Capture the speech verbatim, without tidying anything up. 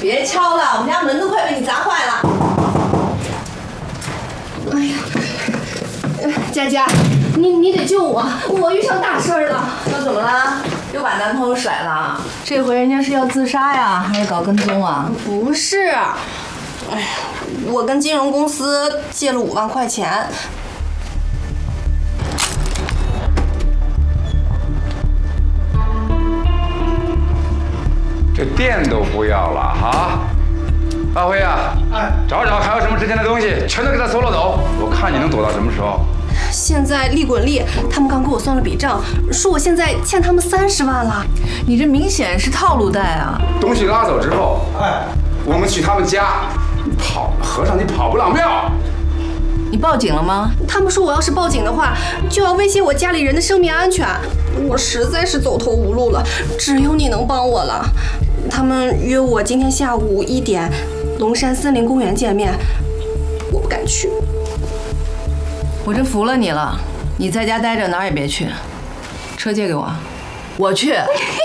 别敲了，我们家门都快被你砸坏了。哎呀，佳佳，你你得救我，我遇上大事了。又怎么了？又把男朋友甩了？这回人家是要自杀呀，还是搞跟踪啊？ 不是，哎呀，我跟金融公司借了五万块钱。 这店都不要了哈！阿辉啊，哎，找找还有什么值钱的东西，全都给他搜了走。我看你能躲到什么时候？ 现在利滚利，他们刚给我算了笔账，说我现在欠他们三十万了。 你这明显是套路贷啊！ 东西拉走之后，哎，我们去他们家，跑和尚你跑不了庙。 你报警了吗？ 他们说我要是报警的话，就要威胁我家里人的生命安全。我实在是走投无路了，只有你能帮我了。他们约我今天下午一点，龙山森林公园见面，我不敢去。 我真服了你了，你在家待着哪儿也别去，车借给我，我去。